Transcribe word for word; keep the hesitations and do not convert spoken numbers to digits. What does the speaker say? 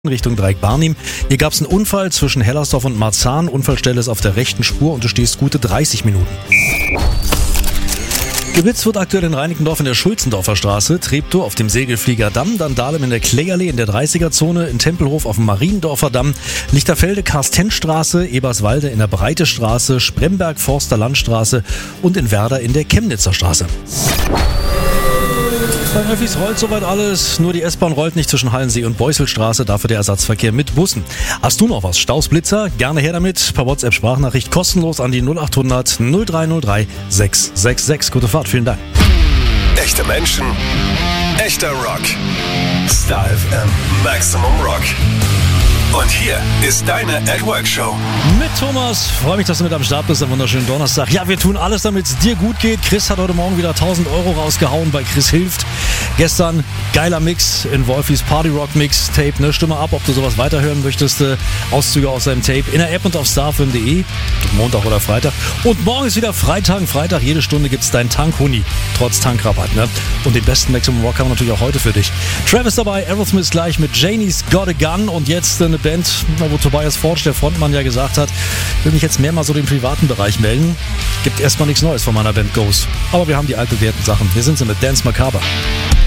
Richtung Dreieck Barnim. Hier gab es einen Unfall zwischen Hellersdorf und Marzahn. Unfallstelle ist auf der rechten Spur und du stehst gute dreißig Minuten. Geblitzt wird aktuell in Reinickendorf in der Schulzendorfer Straße, Treptow auf dem Segelflieger Damm, dann Dahlem in der Klägerlee in der dreißiger-Zone, in Tempelhof auf dem Mariendorfer Damm, Lichterfelde Karstenstraße, Eberswalde in der Breite Straße, Spremberg Forster Landstraße und in Werder in der Chemnitzer Straße. Bei Öffis rollt soweit alles, nur die S-Bahn rollt nicht zwischen Hallensee und Beuselstraße, dafür der Ersatzverkehr mit Bussen. Hast du noch was? Stausblitzer? Gerne her damit, per WhatsApp-Sprachnachricht kostenlos an die null acht hundert null drei null drei sechs sechs sechs. Gute Fahrt, vielen Dank. Echte Menschen, echter Rock. Star F M Maximum Rock. Und hier ist deine At Work Show. Mit Thomas. Freue mich, dass du mit am Start bist am wunderschönen Donnerstag. Ja, wir tun alles, damit es dir gut geht. Chris hat heute Morgen wieder tausend Euro rausgehauen bei Chris Hilft. Gestern geiler Mix in Wolfis Party Rock Mix Tape. Ne? Stimme ab, ob du sowas weiterhören möchtest. Äh, Auszüge aus seinem Tape in der App und auf starfm punkt de. Montag oder Freitag. Und morgen ist wieder Freitag. Freitag, jede Stunde gibt es deinen Tank-Huni. Trotz Tankrabatt. Ne? Und den besten Maximum Rock haben wir natürlich auch heute für dich. Travis dabei, Aerosmith gleich mit Janie's Got a Gun. Und jetzt eine Band, wo Tobias Forge, der Frontmann, ja gesagt hat, will mich jetzt mehr mal so den privaten Bereich melden. Gibt erstmal nichts Neues von meiner Band Ghost. Aber wir haben die altbewährten Sachen. Hier sind sie mit Dance Macabre.